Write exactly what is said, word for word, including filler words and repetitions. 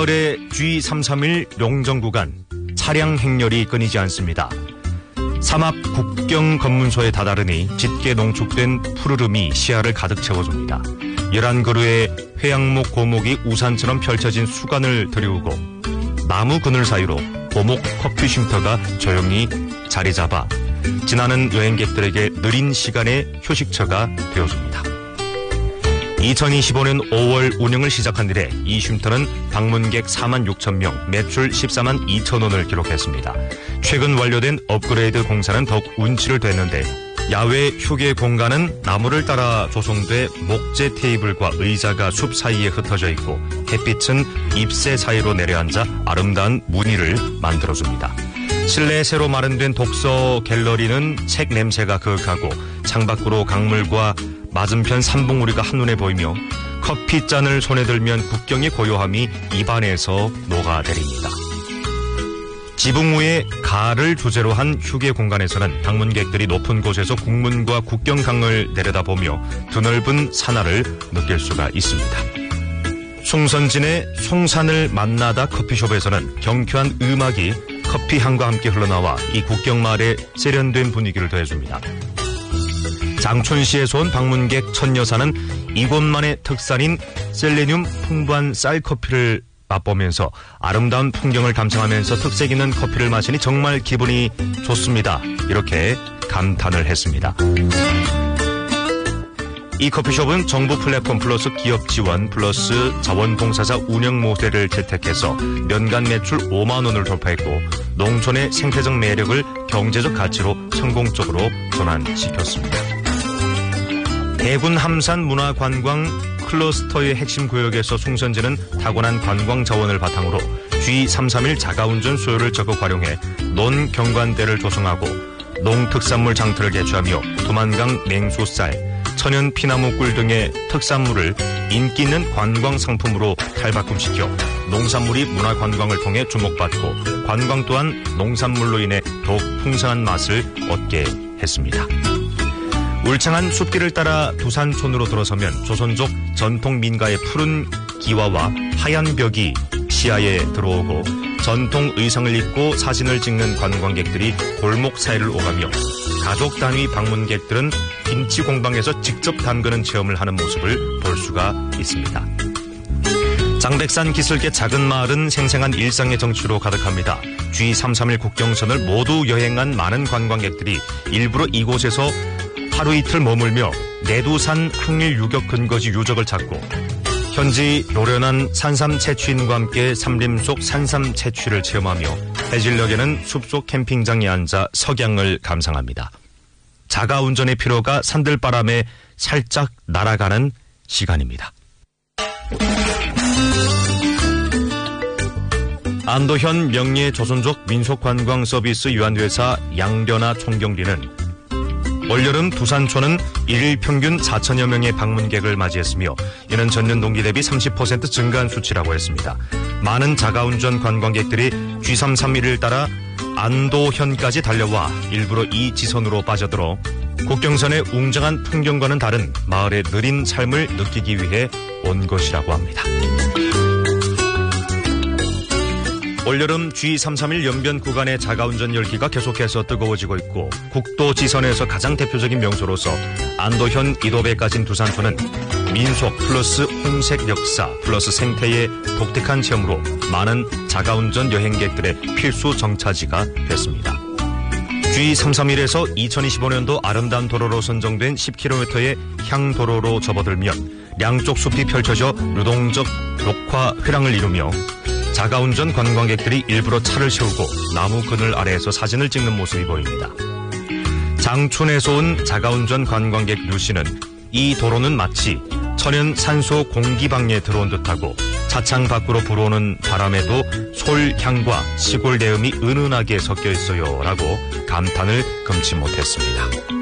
서울의 지 삼백삼십일 용정 구간 차량 행렬이 끊이지 않습니다. 삼합 국경 검문소에 다다르니 짙게 농축된 푸르름이 시야를 가득 채워줍니다. 열한 그루의 회양목 고목이 우산처럼 펼쳐진 수간을 들이우고 나무 그늘 사이로 고목 커피 쉼터가 조용히 자리 잡아 지나는 여행객들에게 느린 시간의 휴식처가 되어줍니다. 이천이십오 년 오월 운영을 시작한 이래 이 쉼터는 방문객 사만 육천 명, 매출 십사만 이천 원을 기록했습니다. 최근 완료된 업그레이드 공사는 더욱 운치를 뒀는데 야외 휴게 공간은 나무를 따라 조성돼 목재 테이블과 의자가 숲 사이에 흩어져 있고 햇빛은 잎새 사이로 내려앉아 아름다운 무늬를 만들어줍니다. 실내 새로 마련된 독서 갤러리는 책 냄새가 그윽하고 창밖으로 강물과 맞은편 산봉우리가 한눈에 보이며 커피잔을 손에 들면 국경의 고요함이 입안에서 녹아내립니다. 지붕 위에 가를 주제로 한 휴게 공간에서는 방문객들이 높은 곳에서 국문과 국경강을 내려다보며 드넓은 산하를 느낄 수가 있습니다. 송선진의 송산을 만나다 커피숍에서는 경쾌한 음악이 커피 향과 함께 흘러나와 이 국경마을의 세련된 분위기를 더해줍니다. 장춘시에서 온 방문객 천여사는 이곳만의 특산인 셀레늄 풍부한 쌀커피를 맛보면서 아름다운 풍경을 감상하면서 특색 있는 커피를 마시니 정말 기분이 좋습니다. 이렇게 감탄을 했습니다. 이 커피숍은 정부 플랫폼 플러스 기업 지원 플러스 자원봉사자 운영 모델을 채택해서 연간 매출 오만 원을 돌파했고 농촌의 생태적 매력을 경제적 가치로 성공적으로 전환시켰습니다. 대군 함산 문화관광 클러스터의 핵심 구역에서 송선진은 타고난 관광 자원을 바탕으로 지 삼백삼십일 자가운전 수요를 적극 활용해 논경관대를 조성하고 농특산물 장터를 개최하며 두만강 맹수쌀, 천연 피나무 꿀 등의 특산물을 인기 있는 관광 상품으로 탈바꿈시켜 농산물이 문화관광을 통해 주목받고 관광 또한 농산물로 인해 더욱 풍성한 맛을 얻게 했습니다. 울창한 숲길을 따라 두산촌으로 들어서면 조선족 전통 민가의 푸른 기와와 하얀 벽이 시야에 들어오고 전통 의상을 입고 사진을 찍는 관광객들이 골목 사이를 오가며 가족 단위 방문객들은 김치 공방에서 직접 담그는 체험을 하는 모습을 볼 수가 있습니다. 장백산 기슭의 작은 마을은 생생한 일상의 정취로 가득합니다. 지 삼백삼십일 국경선을 모두 여행한 많은 관광객들이 일부러 이곳에서 하루 이틀 머물며 내두산 항일 유격 근거지 유적을 찾고 현지 노련한 산삼 채취인과 함께 산림 속 산삼 채취를 체험하며 해질녘에는 숲속 캠핑장에 앉아 석양을 감상합니다. 자가운전의 피로가 산들바람에 살짝 날아가는 시간입니다. 안도현 명예조선족 민속관광서비스 유한회사 양련아 총경리는 올여름 두산촌은 일일 평균 사천여 명의 방문객을 맞이했으며 이는 전년 동기 대비 삼십 퍼센트 증가한 수치라고 했습니다. 많은 자가운전 관광객들이 지 삼백삼십일을 따라 안도현까지 달려와 일부러 이 지선으로 빠져들어 국경선의 웅장한 풍경과는 다른 마을의 느린 삶을 느끼기 위해 온 것이라고 합니다. 올여름 지 삼백삼십일 연변 구간의 자가운전 열기가 계속해서 뜨거워지고 있고 국도 지선에서 가장 대표적인 명소로서 안도현 이도배까지인 두산촌은 민속 플러스 홍색 역사 플러스 생태의 독특한 체험으로 많은 자가운전 여행객들의 필수 정차지가 됐습니다. 지 삼백삼십일에서 이천이십오 년도 아름다운 도로로 선정된 십 킬로미터의 향도로로 접어들면 양쪽 숲이 펼쳐져 유동적 녹화 회랑을 이루며 자가운전 관광객들이 일부러 차를 세우고 나무 그늘 아래에서 사진을 찍는 모습이 보입니다. 장춘에서 온 자가운전 관광객 류씨는 이 도로는 마치 천연 산소 공기방에 들어온 듯하고 차창 밖으로 불어오는 바람에도 솔향과 시골 내음이 은은하게 섞여 있어요 라고 감탄을 금치 못했습니다.